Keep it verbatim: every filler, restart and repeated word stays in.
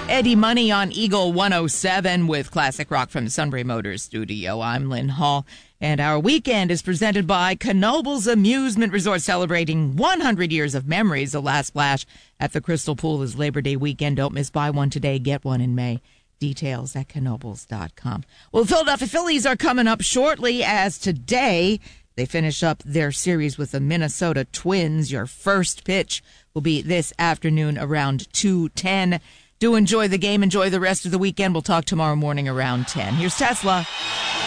Eddie Money on Eagle one oh seven with classic rock from the Sunbury Motors studio. I'm Lynn Hall, and our weekend is presented by Knoebels Amusement Resort, celebrating one hundred years of memories. The last splash at the Crystal Pool is Labor Day weekend. Don't miss buy one today, get one in May. Details at knoebels dot com. Well, the Philadelphia Phillies are coming up shortly, as today they finish up their series with the Minnesota Twins. Your first pitch will be this afternoon around two ten. Do enjoy the game. Enjoy the rest of the weekend. We'll talk tomorrow morning around ten. Here's Tesla.